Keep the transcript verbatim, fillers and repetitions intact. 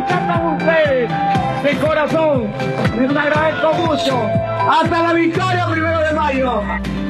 encantan ustedes. De corazón, les agradezco mucho. Hasta la victoria, primero de mayo.